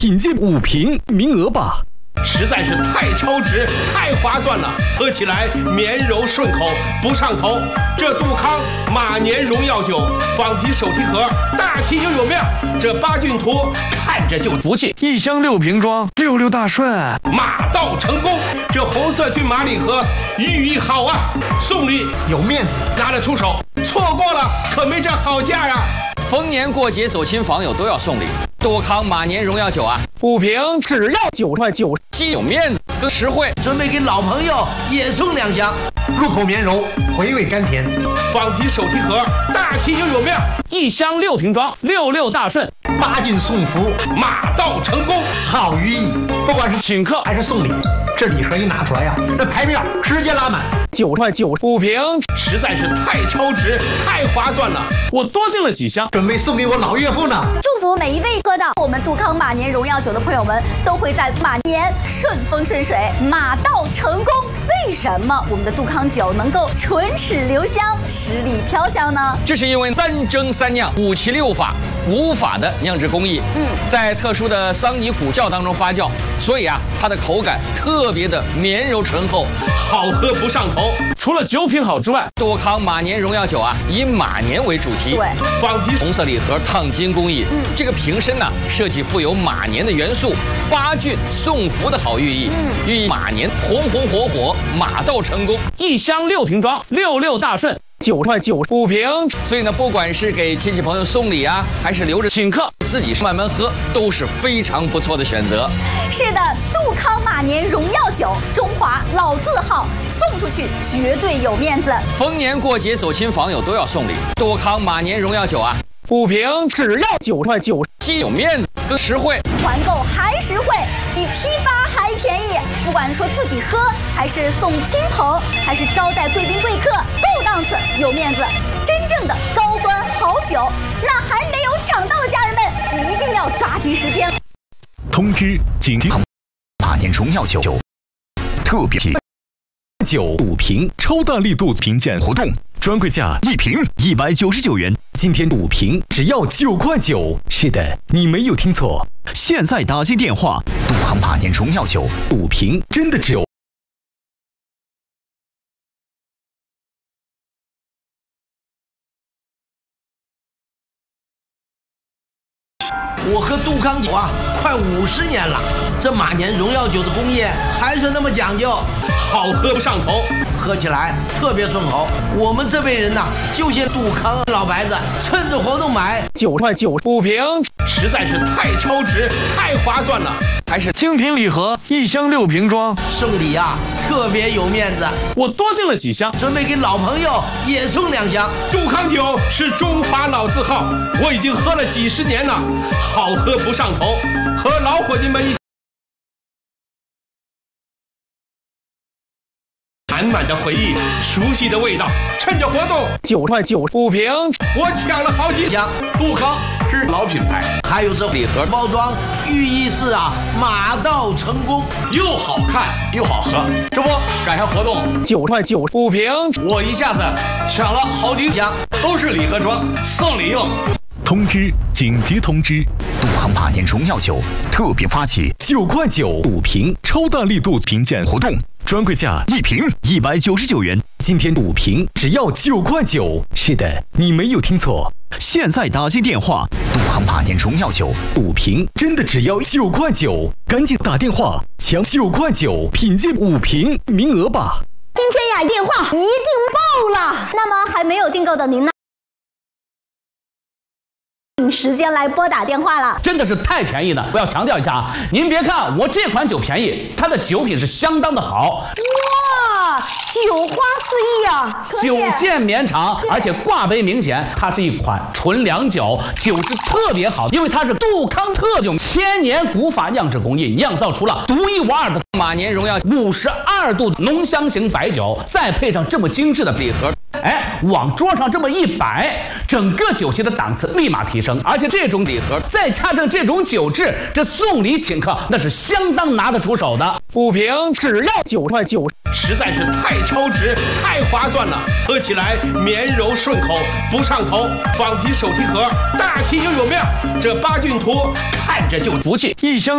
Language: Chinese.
品鉴5瓶名额吧。 实在是太超值，太划算了，喝起来绵柔顺口，不上头。这杜康马年荣耀酒，仿皮手提盒，大气又有面。这八骏图看着就服气， 1箱6瓶装，66大顺， 马到成功。这红色骏马礼盒寓意好啊，送礼有面子，拿得出手。错过了可没这好价啊！ 逢年过节走亲访友都要送礼，杜康马年荣耀酒啊 5瓶只要9块9，既有面子更实惠。 准备给老朋友也送2箱， 入口绵柔，回味甘甜。 仿皮手提盒，大气又有面。 1箱6瓶装，66大顺， 八骏送福， 马到成功， 好寓意。不管是请客还是送礼，这礼盒一拿出来呀，这牌面直接拉满。 9块9 5瓶， 实在是太超值，太划算了。 我多订了几箱， 准备送给我老岳父呢。 祝福每一位喝到我们杜康马年荣耀酒的朋友们，都会在马年顺风顺水，马到成功。为什么我们的杜康酒能够唇齿留香，十里飘香呢？ 这是因为3蒸3酿5七6法古法的酿制工艺，在特殊的桑泥古窖当中发酵，所以它的口感特别的绵柔醇厚， 好喝不上头。 除了酒品好之外，杜康马年荣耀酒以马年为主题， 对， 仿皮红色礼盒烫金工艺，这个瓶身设计富有马年的元素，八骏送福的好寓意，寓意马年红红火火，马到成功。1箱6瓶装，66大顺。9块9 5瓶， 所以呢，不管是给亲戚朋友送礼还是留着请客，自己慢慢喝，都是非常不错的选择。 是的，杜康马年荣耀酒，中华老字号，送出去绝对有面子。 逢年过节走亲访友都要送礼，杜康马年荣耀酒 5瓶只要9块9，既有面子更实惠， 团购还实惠，比批发还便宜。不管说自己喝，还是送亲朋，还是招待贵宾贵客，够档次有面子。真正的高端好酒，那还没有抢到的家人们，一定要抓紧时间。 通知紧急马年荣耀酒特别酒5瓶超大力度评鉴活动，专柜价 1瓶199元， 今天5瓶只要9块9。是的，你没有听错， 现在打进电话，杜康马年荣耀酒 5瓶真的只有。 我喝杜康酒快50年了，这马年荣耀酒的工艺还是那么讲究， 好喝不上头， 喝起来特别顺口。我们这辈人就信杜康老牌子，趁着活动买 9块9 5瓶， 实在是太超值，太划算了。 还是精品礼盒1箱6瓶装， 送礼特别有面子。 我多订了几箱， 准备给老朋友也送2箱。 杜康酒是中华老字号，我已经喝了几十年了，好喝不上头，和老伙计们一起满满的回忆，熟悉的味道。趁着活动 9块9 5瓶， 我抢了好几箱。杜康是老品牌， 还有这礼盒包装，寓意是马到成功， 又好看又好喝。这不赶上活动 9块9 5瓶， 我一下子抢了好几箱，都是礼盒装，送礼用。 通知紧急通知， 杜康马年荣耀酒特别发起 9块9 5瓶超大力度评鉴活动，专柜价 1瓶199元， 今天5瓶只要9块9。是的，你没有听错， 现在打进电话，杜康马年荣耀酒 5瓶真的只要9块9，赶紧打电话抢9块9品鉴5瓶名额吧。 今天电话一定爆了，那么还没有订购的您呢？时间来拨打电话了， 真的是太便宜了！我要强调一下您别看我这款酒便宜，它的酒品是相当的好。 哇，酒花四溢酒线绵长，而且挂杯明显，它是一款纯粮酒，酒质特别好，因为它是杜康特用1000年古法酿制工艺酿造出了独一无二的马年荣耀 52度浓香型白酒，再配上这么精致的礼盒，往桌上这么一摆，整个酒席的档次立马提升。而且这种礼盒再加上这种酒质，这送礼请客那是相当拿得出手的。 5瓶只要9块9， 实在是太超值，太划算了，喝起来绵柔顺口，不上头。仿皮手提盒，大气又有面。这八骏图看着就服气， 1箱。